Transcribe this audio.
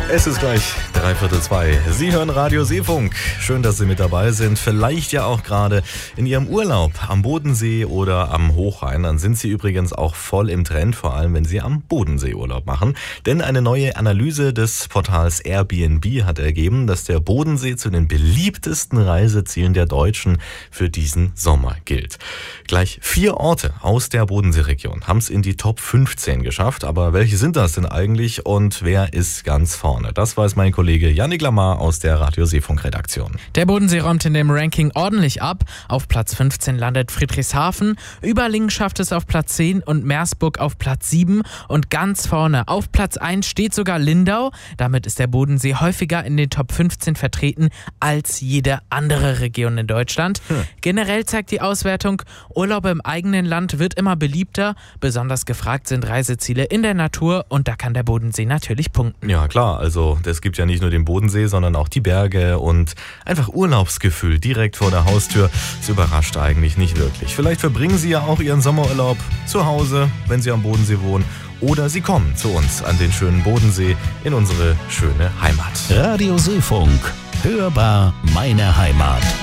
Es ist gleich 3:45. Sie hören Radio Seefunk. Schön, dass Sie mit dabei sind. Vielleicht ja auch gerade in Ihrem Urlaub am Bodensee oder am Hochrhein. Dann sind Sie übrigens auch voll im Trend, vor allem wenn Sie am Bodensee Urlaub machen. Denn eine neue Analyse des Portals Airbnb hat ergeben, dass der Bodensee zu den beliebtesten Reisezielen der Deutschen für diesen Sommer gilt. Gleich 4 Orte aus der Bodenseeregion haben es in die Top 15 geschafft. Aber welche sind das denn eigentlich und wer ist ganz vorne? Das weiß mein Kollege Yannick Lamar aus der Radio Seefunk-Redaktion. Der Bodensee räumt in dem Ranking ordentlich ab. Auf Platz 15 landet Friedrichshafen, Überlingen schafft es auf Platz 10 und Meersburg auf Platz 7. Und ganz vorne auf Platz 1 steht sogar Lindau. Damit ist der Bodensee häufiger in den Top 15 vertreten als jede andere Region in Deutschland. Generell zeigt die Auswertung, Urlaub im eigenen Land wird immer beliebter. Besonders gefragt sind Reiseziele in der Natur und da kann der Bodensee natürlich punkten. Ja klar, also es gibt ja nicht nur den Bodensee, sondern auch die Berge und einfach Urlaubsgefühl direkt vor der Haustür. Das überrascht eigentlich nicht wirklich. Vielleicht verbringen Sie ja auch Ihren Sommerurlaub zu Hause, wenn Sie am Bodensee wohnen. Oder Sie kommen zu uns an den schönen Bodensee in unsere schöne Heimat. Radio Seefunk. Hörbar meine Heimat.